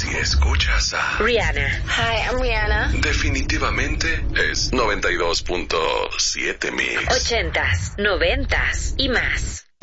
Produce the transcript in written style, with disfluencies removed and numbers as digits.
Si escuchas a Rihanna. Hi, I'm Rihanna. definitivamente es 92.7 Mix. 80s, 90s y más.